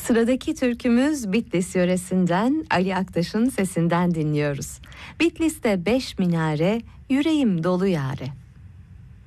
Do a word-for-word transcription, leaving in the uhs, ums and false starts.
Sıradaki türkümüz Bitlis yöresinden Ali Aktaş'ın sesinden dinliyoruz. Bitlis'te beş minare, yüreğim dolu yâre.